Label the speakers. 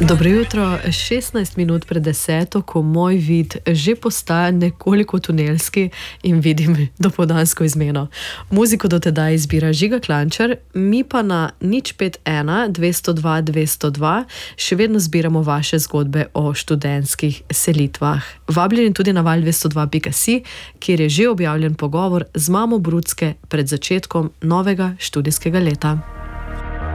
Speaker 1: Dobro jutro, 16 minut pred 10, ko moj vid že postaja nekoliko tunelski in vidim dopoldansko izmeno. Muziko do tedaj izbira Žiga Klančar, mi pa na 051 202 202 še vedno zbiramo vaše zgodbe o študentskih selitvah. Vabljeni tudi na val 202.si, kjer je že objavljen pogovor z mamo Brucke pred začetkom novega študijskega leta.